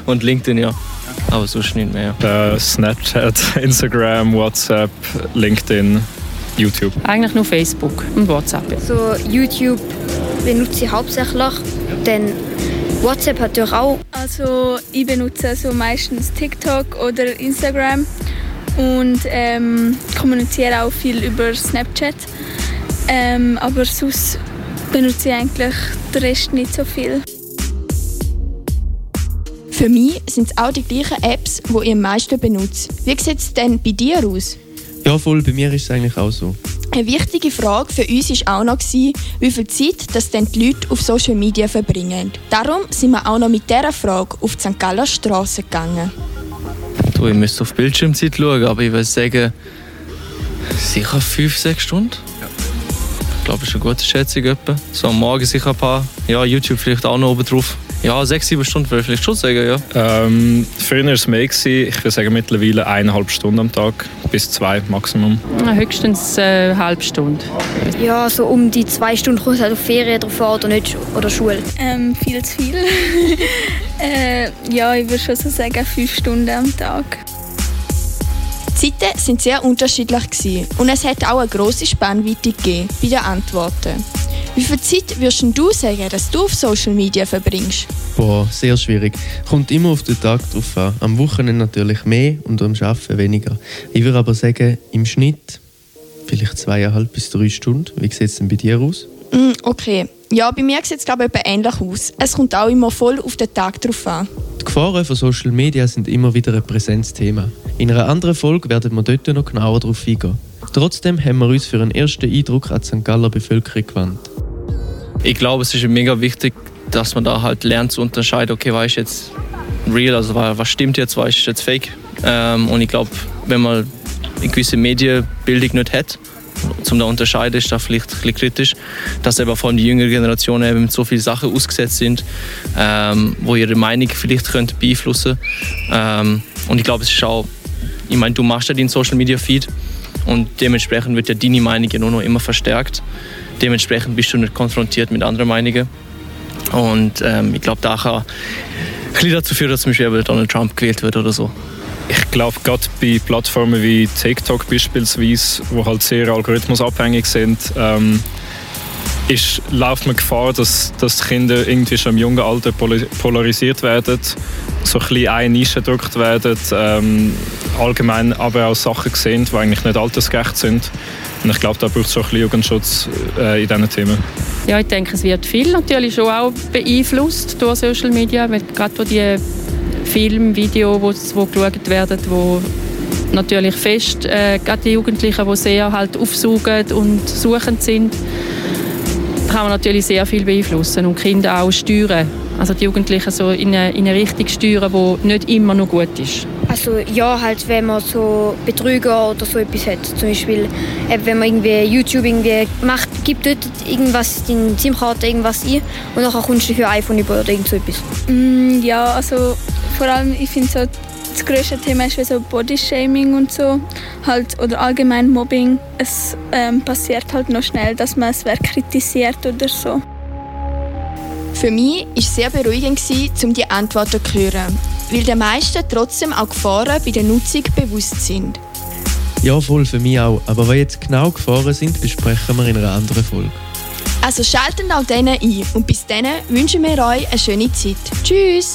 und LinkedIn, ja. Aber sonst nicht mehr. Snapchat, Instagram, WhatsApp, LinkedIn, YouTube. Eigentlich nur Facebook und WhatsApp. So YouTube benutze ich hauptsächlich, dann WhatsApp natürlich auch. Also ich benutze so meistens TikTok oder Instagram und kommuniziere auch viel über Snapchat. Aber sonst benutze ich eigentlich den Rest nicht so viel. Für mich sind es auch die gleichen Apps, die ich am meisten benutze. Wie sieht es denn bei dir aus? Ja, voll, bei mir ist es eigentlich auch so. Eine wichtige Frage für uns war auch noch, wie viel Zeit das denn die Leute auf Social Media verbringen. Darum sind wir auch noch mit dieser Frage auf die St. Galler Straße gegangen. Ich müsste auf Bildschirmzeit schauen, aber ich würde sagen, sicher 5-6 Stunden. Ich glaube, das ist eine gute Schätzung. Etwa. So am Morgen sicher ein paar. Ja, YouTube vielleicht auch noch oben drauf. Ja, 6-7 Stunden würde ich vielleicht schon sagen, ja. Früher war es mehr. Ich würde sagen, mittlerweile 1,5 Stunden am Tag, bis 2 Maximum. Höchstens eine halbe Stunde. Ja, so um die 2 Stunden kommt es halt auf Ferien drauf an oder nicht, oder Schule. Viel zu viel. Ja, ich würde schon so sagen 5 Stunden am Tag. Die Zeiten waren sehr unterschiedlich und es hat auch eine grosse Spannweite gegeben bei den Antworten. Wie viel Zeit würdest du sagen, dass du auf Social Media verbringst? Boah, sehr schwierig. Kommt immer auf den Tag drauf an. Am Wochenende natürlich mehr und am Arbeiten weniger. Ich würde aber sagen, im Schnitt vielleicht 2,5 bis 3 Stunden. Wie sieht es denn bei dir aus? Okay. Ja, bei mir sieht es glaube ich ähnlich aus. Es kommt auch immer voll auf den Tag drauf an. Die Gefahren von Social Media sind immer wieder ein präsentes Thema. In einer anderen Folge werden wir dort noch genauer darauf eingehen. Trotzdem haben wir uns für einen ersten Eindruck an die St. Galler Bevölkerung gewandt. Ich glaube, es ist mega wichtig, dass man da halt lernt zu unterscheiden, okay, was ist jetzt real, also was stimmt jetzt, was ist jetzt fake. Und ich glaube, wenn man eine gewisse Medienbildung nicht hat, zum da unterscheiden, ist das vielleicht ein bisschen kritisch, dass eben vor allem die jüngere Generation eben mit so vielen Sachen ausgesetzt sind, wo ihre Meinung vielleicht könnte beeinflussen. Und ich glaube, es ist auch, ich meine, du machst ja deinen Social Media Feed und dementsprechend wird ja deine Meinung ja nur noch immer verstärkt. Dementsprechend bist du nicht konfrontiert mit anderen Meinungen. Und ich glaube, da kann ein bisschen dazu führen, dass zum Beispiel Donald Trump gewählt wird oder so. Ich glaube, gerade bei Plattformen wie TikTok beispielsweise, die halt sehr algorithmusabhängig sind, läuft man Gefahr, dass die Kinder irgendwie schon im jungen Alter polarisiert werden, so ein bisschen eine Nische gedrückt werden, allgemein aber auch Sachen sehen, die eigentlich nicht altersgerecht sind. Und ich glaube, da braucht es schon ein bisschen Jugendschutz in diesen Themen. Ja, ich denke, es wird viel natürlich schon auch beeinflusst durch Social Media, gerade durch die Filme, Videos, die geschaut werden, wo natürlich fest, gerade die Jugendlichen, die sehr halt aufsaugen und suchend sind, kann man natürlich sehr viel beeinflussen und Kinder auch steuern. Also die Jugendlichen so in eine Richtung steuern, die nicht immer noch gut ist. Also ja, halt wenn man so Betrüger oder so etwas hat. Zum Beispiel, wenn man irgendwie YouTube macht, gibt dort irgendwas in die SIM-Karte irgendwas ein und dann kommst du für ein iPhone über oder irgend so etwas. Ja, also vor allem, ich finde so, das grösste Thema ist wie so Bodyshaming und so, halt, oder allgemein Mobbing. Es passiert halt noch schnell, dass man es kritisiert oder so. Für mich war es sehr beruhigend, um die Antworten zu hören, weil den meisten trotzdem auch Gefahren bei der Nutzung bewusst sind. Ja, voll, für mich auch. Aber was jetzt genau Gefahren sind, besprechen wir in einer anderen Folge. Also schaltet auch denen ein und bis dann wünschen wir euch eine schöne Zeit. Tschüss!